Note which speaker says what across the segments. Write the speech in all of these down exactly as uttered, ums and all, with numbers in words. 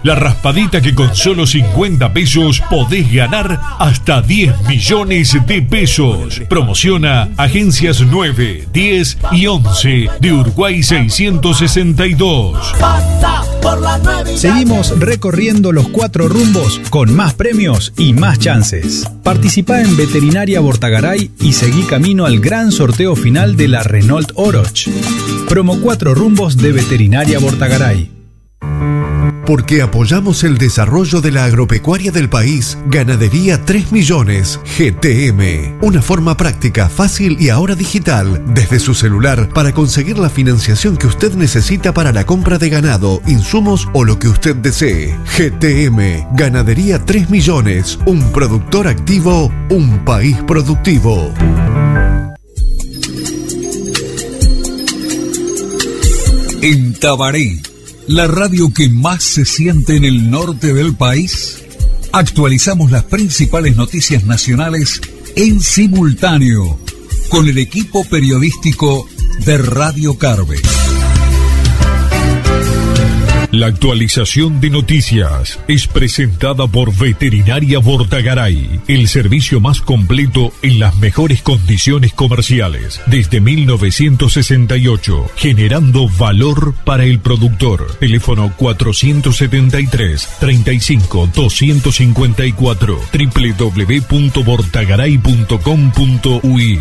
Speaker 1: La raspadita que con solo cincuenta pesos podés ganar hasta diez millones de pesos. Promociona Agencias nueve, diez y once de Uruguay seiscientos sesenta y dos.
Speaker 2: Seguimos recorriendo los cuatro rumbos con más premios y más chances. Participá en Veterinaria Bortagaray y seguí camino al gran sorteo final de la Renault Oroch. Promo cuatro rumbos de Veterinaria Bortagaray.
Speaker 3: Porque apoyamos el desarrollo de la agropecuaria del país, Ganadería tres millones, G T M. Una forma práctica, fácil y ahora digital, desde su celular, para conseguir la financiación que usted necesita para la compra de ganado, insumos o lo que usted desee. G T M, Ganadería tres millones, un productor activo, un país productivo.
Speaker 4: En Tabaré, la radio que más se siente en el norte del país, actualizamos las principales noticias nacionales en simultáneo con el equipo periodístico de Radio Carve.
Speaker 1: La actualización de noticias es presentada por Veterinaria Bortagaray, el servicio más completo en las mejores condiciones comerciales desde mil novecientos sesenta y ocho, generando valor para el productor. Teléfono cuatrocientos setenta y tres, treinta y cinco, doscientos cincuenta y cuatro, doble u doble u doble u punto bortagaray punto com punto u i.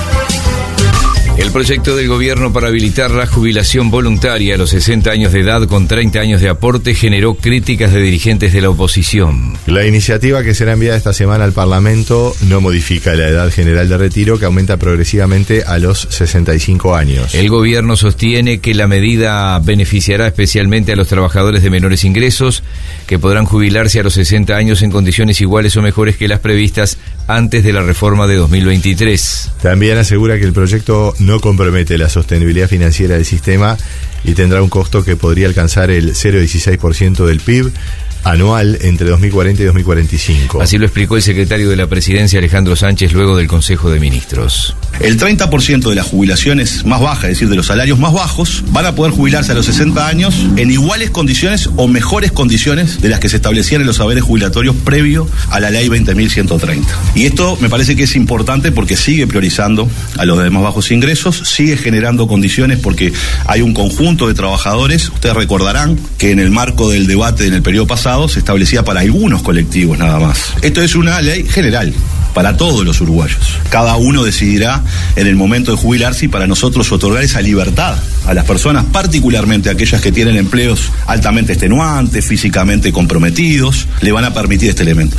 Speaker 5: El proyecto del gobierno para habilitar la jubilación voluntaria a los sesenta años de edad con treinta años de aporte generó críticas de dirigentes de la oposición.
Speaker 6: La iniciativa, que será enviada esta semana al Parlamento, no modifica la edad general de retiro, que aumenta progresivamente a los sesenta y cinco años.
Speaker 5: El gobierno sostiene que la medida beneficiará especialmente a los trabajadores de menores ingresos, que podrán jubilarse a los sesenta años en condiciones iguales o mejores que las previstas antes de la reforma de dos mil veintitrés.
Speaker 6: También asegura que el proyecto no compromete la sostenibilidad financiera del sistema y tendrá un costo que podría alcanzar el cero coma dieciséis por ciento del P I B anual entre dos mil cuarenta y dos mil cuarenta y cinco.
Speaker 5: Así lo explicó el secretario de la Presidencia, Alejandro Sánchez, luego del Consejo de Ministros.
Speaker 7: El treinta por ciento de las jubilaciones más bajas, es decir, de los salarios más bajos, van a poder jubilarse a los sesenta años en iguales condiciones o mejores condiciones de las que se establecían en los haberes jubilatorios previo a la ley veinte mil ciento treinta. Y esto me parece que es importante porque sigue priorizando a los de más bajos ingresos, sigue generando condiciones porque hay un conjunto de trabajadores. Ustedes recordarán que en el marco del debate en el periodo pasado se establecía para algunos colectivos nada más. Esto es una ley general para todos los uruguayos. Cada uno decidirá en el momento de jubilarse, y para nosotros otorgar esa libertad a las personas, particularmente aquellas que tienen empleos altamente extenuantes, físicamente comprometidos, le van a permitir este elemento.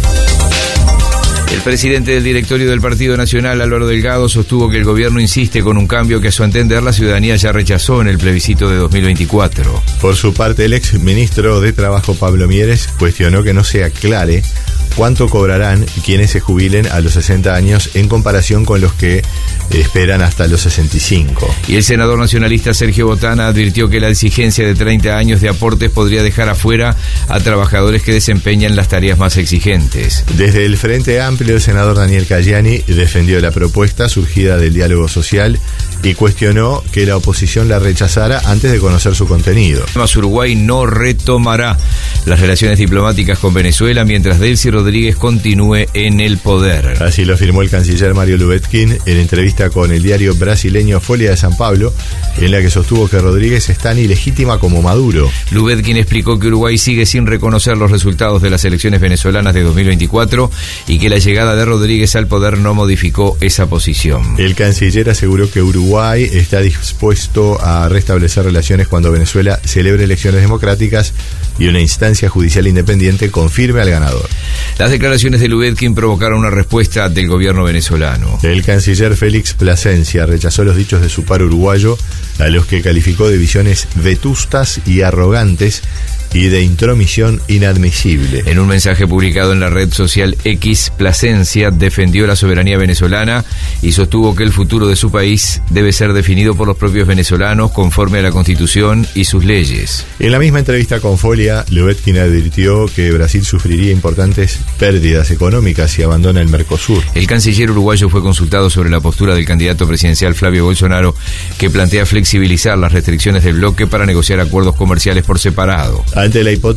Speaker 5: El presidente del directorio del Partido Nacional, Álvaro Delgado, sostuvo que el gobierno insiste con un cambio que a su entender la ciudadanía ya rechazó en el plebiscito de dos mil veinticuatro.
Speaker 6: Por su parte, el ex ministro de Trabajo, Pablo Mieres, cuestionó que no se aclare cuánto cobrarán quienes se jubilen a los sesenta años en comparación con los que esperan hasta los sesenta y cinco.
Speaker 5: Y el senador nacionalista Sergio Botana advirtió que la exigencia de treinta años de aportes podría dejar afuera a trabajadores que desempeñan las tareas más exigentes.
Speaker 6: Desde el Frente Amplio, el senador Daniel Cayani defendió la propuesta surgida del diálogo social y cuestionó que la oposición la rechazara antes de conocer su contenido.
Speaker 5: Además, Uruguay no retomará las relaciones diplomáticas con Venezuela mientras Delcy Rodríguez continúe en el poder.
Speaker 6: Así lo afirmó el canciller Mario Lubetkin en entrevista con el diario brasileño Folha de San Pablo, en la que sostuvo que Rodríguez es tan ilegítima como Maduro.
Speaker 5: Lubetkin explicó que Uruguay sigue sin reconocer los resultados de las elecciones venezolanas de dos mil veinticuatro y que la llegada de Rodríguez al poder no modificó esa posición.
Speaker 6: El canciller aseguró que Uruguay está dispuesto a restablecer relaciones cuando Venezuela celebre elecciones democráticas y una instancia judicial independiente confirme al ganador.
Speaker 5: Las declaraciones de Lubetkin provocaron una respuesta del gobierno venezolano.
Speaker 6: El canciller Félix Plasencia rechazó los dichos de su par uruguayo, a los que calificó de visiones vetustas y arrogantes y de intromisión inadmisible.
Speaker 5: En un mensaje publicado en la red social X, Plasencia defendió la soberanía venezolana y sostuvo que el futuro de su país debe ser definido por los propios venezolanos conforme a la Constitución y sus leyes.
Speaker 6: En la misma entrevista con Folia, Lubetkin advirtió que Brasil sufriría importantes pérdidas económicas si abandona el Mercosur.
Speaker 5: El canciller uruguayo fue consultado sobre la postura del candidato presidencial Flavio Bolsonaro, que plantea flexibilizar las restricciones del bloque para negociar acuerdos comerciales por separado.
Speaker 6: Ante la hipótesis